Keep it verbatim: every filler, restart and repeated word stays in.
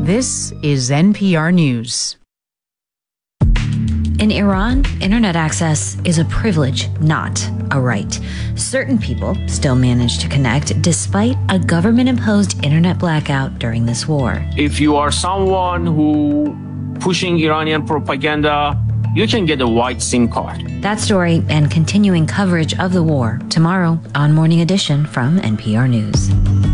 This is N P R News. In Iran, internet access is a privilege, not a right. Certain people still manage to connect despite a government-imposed internet blackout during this war. If you are someone who pushing Iranian propaganda, you can get a white SIM card. That story and continuing coverage of the war tomorrow on Morning Edition from N P R News.